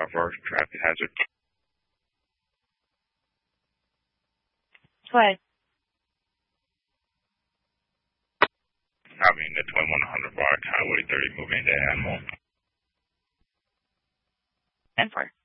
for traffic hazard. What? Having the 2100 block Highway 30 moving to Animal. 10-4.